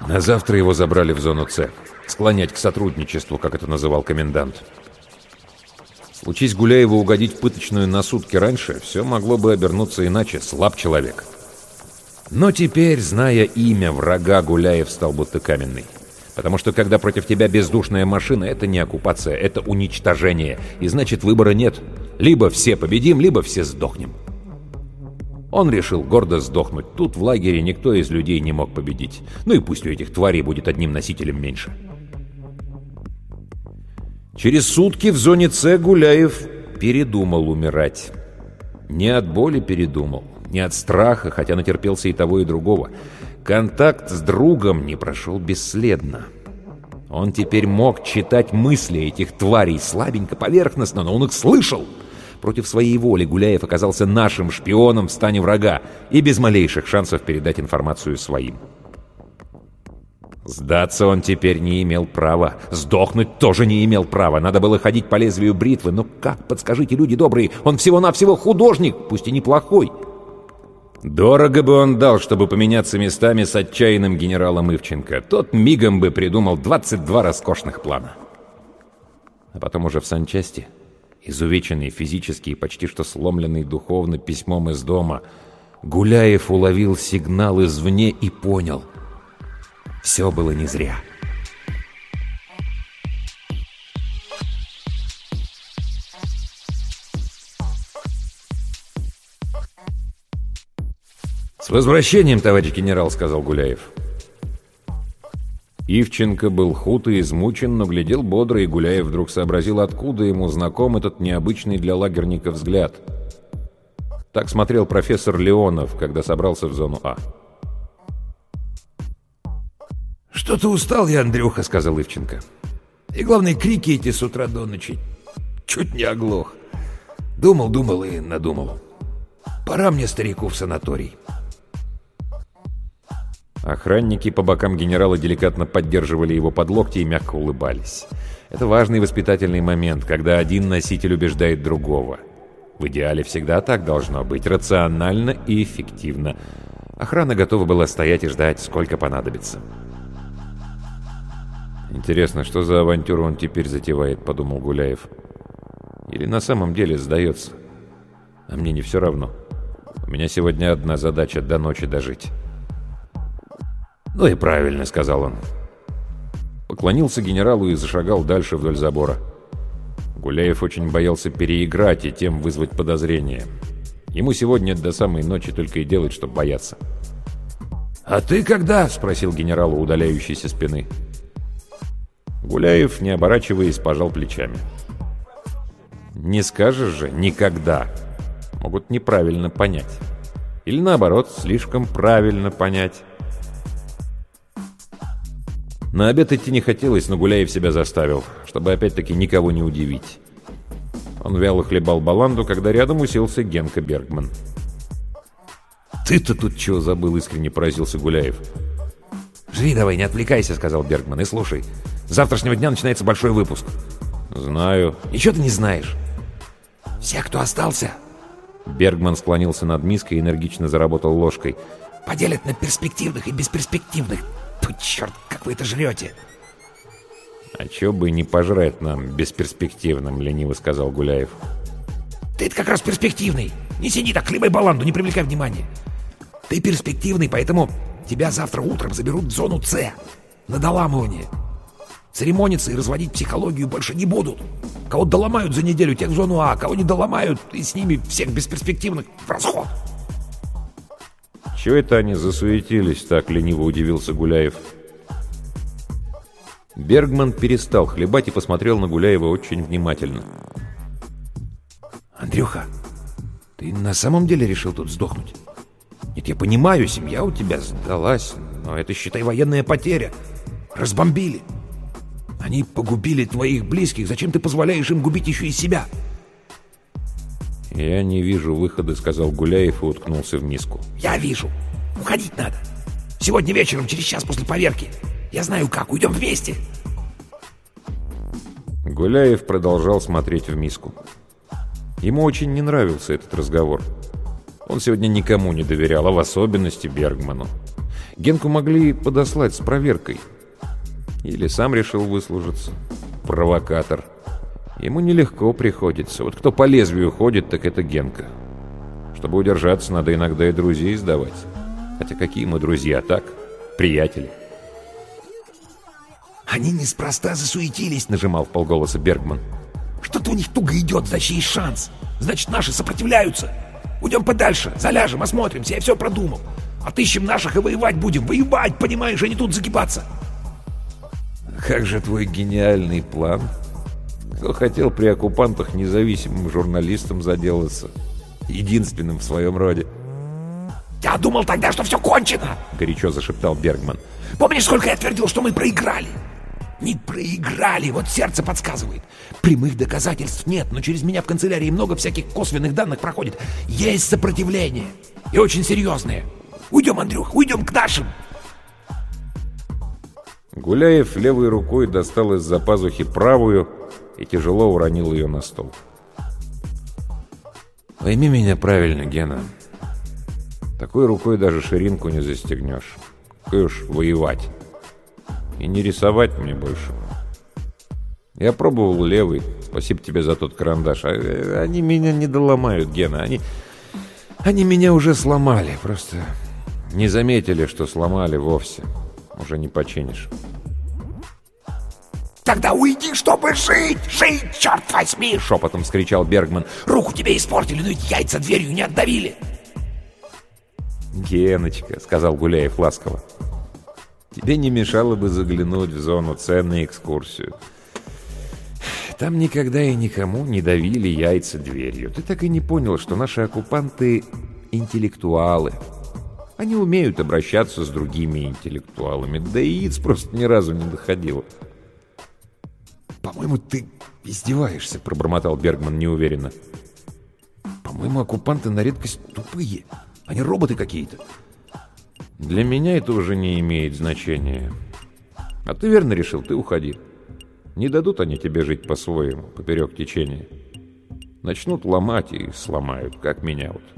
На завтра его забрали в зону С. Склонять к сотрудничеству, как это называл комендант. Случись Гуляеву угодить в пыточную на сутки раньше, все могло бы обернуться иначе. Слаб человек. Но теперь, зная имя врага, Гуляев стал будто каменный. Потому что когда против тебя бездушная машина, это не оккупация, это уничтожение. И значит, выбора нет. Либо все победим, либо все сдохнем. Он решил гордо сдохнуть. Тут в лагере никто из людей не мог победить. Ну и пусть у этих тварей будет одним носителем меньше. Через сутки в зоне С Гуляев передумал умирать. Не от боли передумал, не от страха, хотя натерпелся и того, и другого. Контакт с другом не прошел бесследно. Он теперь мог читать мысли этих тварей слабенько, поверхностно, но он их слышал. Против своей воли Гуляев оказался нашим шпионом в стане врага и без малейших шансов передать информацию своим. Сдаться он теперь не имел права. Сдохнуть тоже не имел права. Надо было ходить по лезвию бритвы. Но как, подскажите, люди добрые, он всего-навсего художник, пусть и неплохой. Дорого бы он дал, чтобы поменяться местами с отчаянным генералом Ивченко. Тот мигом бы придумал 22 роскошных плана. А потом уже в санчасти, изувеченный физически и почти что сломленный духовно письмом из дома, Гуляев уловил сигнал извне и понял — все было не зря. «С возвращением, товарищ генерал», — сказал Гуляев. Ивченко был худ и измучен, но глядел бодро, и Гуляев вдруг сообразил, откуда ему знаком этот необычный для лагерника взгляд. Так смотрел профессор Леонов, когда собрался в зону А. «Что-то устал я, Андрюха», — сказал Ивченко. «И главное, крики эти с утра до ночи. Чуть не оглох. Думал и надумал. Пора мне, старику, в санаторий». Охранники по бокам генерала деликатно поддерживали его под локти и мягко улыбались. Это важный воспитательный момент, когда один носитель убеждает другого. В идеале всегда так должно быть, рационально и эффективно. Охрана готова была стоять и ждать, сколько понадобится. «Интересно, что за авантюру он теперь затевает», — подумал Гуляев. «Или на самом деле сдается? А мне не все равно. У меня сегодня одна задача — до ночи дожить». «Ну и правильно», — сказал он. Поклонился генералу и зашагал дальше вдоль забора. Гуляев очень боялся переиграть и тем вызвать подозрения. Ему сегодня до самой ночи только и делать, что бояться. «А ты когда?» — спросил генерал у удаляющейся спины. Гуляев, не оборачиваясь, пожал плечами. «Не скажешь же никогда. Могут неправильно понять. Или наоборот, слишком правильно понять». На обед идти не хотелось, но Гуляев себя заставил, чтобы опять-таки никого не удивить. Он вяло хлебал баланду, когда рядом уселся Генка Бергман. «Ты-то тут чего забыл?» — искренне поразился Гуляев. «Жри давай, не отвлекайся», — сказал Бергман, — «и слушай. С завтрашнего дня начинается большой выпуск». «Знаю». «Ничего ты не знаешь. Все, кто остался...» Бергман склонился над миской и энергично заработал ложкой. «Поделят на перспективных и бесперспективных. Тьфу, черт, как вы это жрете!» «А чё бы не пожрать нам бесперспективным?» — лениво сказал Гуляев. «Ты-то как раз перспективный. Не сиди так, хлебай баланду, не привлекай внимания. Ты перспективный, поэтому тебя завтра утром заберут в зону С на доламывание. Церемониться и разводить психологию больше не будут. Кого доломают за неделю, тех в зону А, кого не доломают, и с ними всех бесперспективных в расход». «Чего это они засуетились так?» — лениво удивился Гуляев. Бергман перестал хлебать и посмотрел на Гуляева очень внимательно. «Андрюха, ты на самом деле решил тут сдохнуть? Нет, я понимаю, семья у тебя сдалась, но это, считай, военная потеря. Разбомбили. Они погубили твоих близких. Зачем ты позволяешь им губить еще и себя?» «Я не вижу выхода», — сказал Гуляев и уткнулся в миску. «Я вижу. Уходить надо. Сегодня вечером, через час после поверки. Я знаю как. Уйдем вместе». Гуляев продолжал смотреть в миску. Ему очень не нравился этот разговор. Он сегодня никому не доверял, а в особенности Бергману. Генку могли подослать с проверкой. Или сам решил выслужиться. Провокатор. Ему нелегко приходится. Вот кто по лезвию ходит, так это Генка. Чтобы удержаться, надо иногда и друзей сдавать. Хотя какие мы друзья, так? Приятели. «Они неспроста засуетились», — Нажимал вполголоса Бергман. «Что-то у них туго идет, значит, есть шанс. Значит, наши сопротивляются. Уйдем подальше, заляжем, осмотримся, я все продумал. Отыщем наших и воевать будем. Воевать, понимаешь, а не тут загибаться». Как же твой гениальный план? Кто хотел при оккупантах независимым журналистом заделаться? Единственным в своем роде. «Я думал тогда, что все кончено», — горячо зашептал Бергман. «Помнишь, сколько я твердил, что мы проиграли?» «Не проиграли, вот сердце подсказывает. Прямых доказательств нет, но через меня в канцелярии много всяких косвенных данных проходит. Есть сопротивление. И очень серьезное. Уйдем, Андрюх, уйдем к нашим». Гуляев левой рукой достал из-за пазухи правую и тяжело уронил ее на стол. «Пойми меня правильно, Гена. Такой рукой даже ширинку не застегнешь. Какой уж воевать. И не рисовать мне больше. Я пробовал левый. Спасибо тебе за тот карандаш. Они меня не доломают, Гена. Они меня уже сломали. Просто не заметили, что сломали вовсе. Уже не починишь». «Тогда уйди, чтобы жить! Жить, черт возьми!» — шепотом вскричал Бергман. «Руку тебе испортили, но ведь яйца дверью не отдавили!» «Геночка», — сказал Гуляев ласково, — «тебе не мешало бы заглянуть в зону С на экскурсию. Там никогда и никому не давили яйца дверью. Ты так и не понял, что наши оккупанты — интеллектуалы. Они умеют обращаться с другими интеллектуалами. Да и яиц просто ни разу не доходило». «По-моему, ты издеваешься», — пробормотал Бергман неуверенно. «По-моему, оккупанты на редкость тупые. Они роботы какие-то». «Для меня это уже не имеет значения. А ты верно решил, ты уходи. Не дадут они тебе жить по-своему, поперек течения. Начнут ломать и сломают, как меня вот».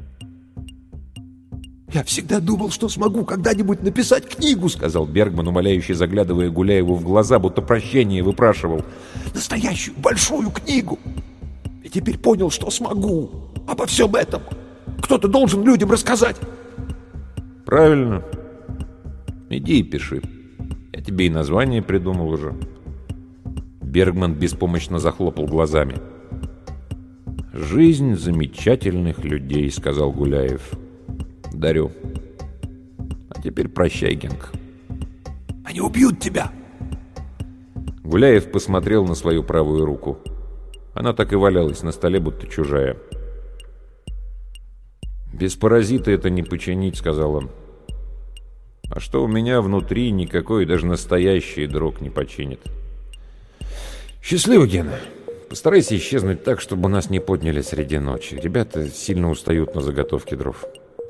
«Я всегда думал, что смогу когда-нибудь написать книгу», — сказал Бергман, умоляюще заглядывая Гуляеву в глаза, будто прощение выпрашивал. «Настоящую большую книгу. И теперь понял, что смогу. Обо всем этом кто-то должен людям рассказать». «Правильно. Иди и пиши. Я тебе и название придумал уже». Бергман беспомощно захлопал глазами. «Жизнь замечательных людей», — сказал Гуляев. «Дарю. А теперь прощай, Генка». «Они убьют тебя!» Гуляев посмотрел на свою правую руку. Она так и валялась на столе, будто чужая. «Без паразита это не починить», — сказал он. «А что у меня внутри, никакой даже настоящий друг не починит». «Счастливо, Гена. Постарайся исчезнуть так, чтобы нас не подняли среди ночи. Ребята сильно устают на заготовке дров».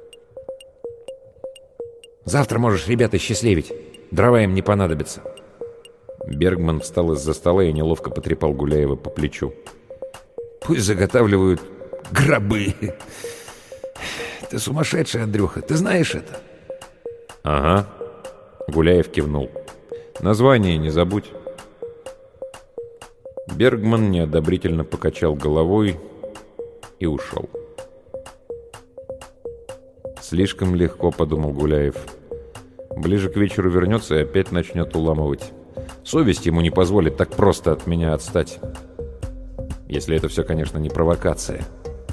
«Завтра можешь ребята счастливить. Дрова им не понадобятся». Бергман встал из-за стола и неловко потрепал Гуляева по плечу. «Пусть заготавливают гробы. Ты сумасшедший, Андрюха, ты знаешь это?» «Ага». Гуляев кивнул. «Название не забудь». Бергман неодобрительно покачал головой и ушел. «Слишком легко», — подумал Гуляев. «Ближе к вечеру вернется и опять начнет уламывать. Совесть ему не позволит так просто от меня отстать. Если это все, конечно, не провокация.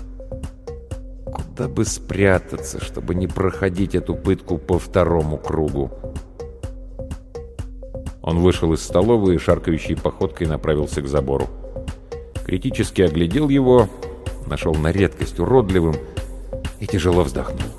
Куда бы спрятаться, чтобы не проходить эту пытку по второму кругу?» Он вышел из столовой и шаркающей походкой направился к забору. Критически оглядел его, нашел на редкость уродливым и тяжело вздохнул.